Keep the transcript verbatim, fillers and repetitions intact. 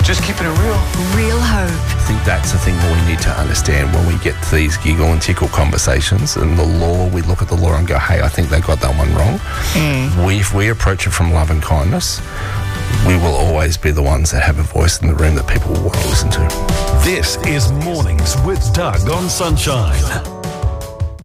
Just keeping it real. Real hope. I think that's the thing that we need to understand when we get to these giggle and tickle conversations and the law, we look at the law and go, hey, I think they got that one wrong. Mm. We, if we approach it from love and kindness, we will always be the ones that have a voice in the room that people will want to listen to. This is Mornings with Doug on Sunshine.